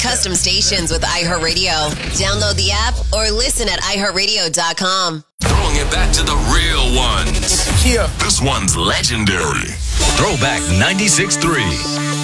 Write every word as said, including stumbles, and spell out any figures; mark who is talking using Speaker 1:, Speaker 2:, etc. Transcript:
Speaker 1: Custom stations with iHeartRadio. Download the app or listen at i heart radio dot com.
Speaker 2: Throwing it back to the real ones.
Speaker 3: Yeah.
Speaker 2: This one's legendary.
Speaker 4: Throwback ninety-six point three.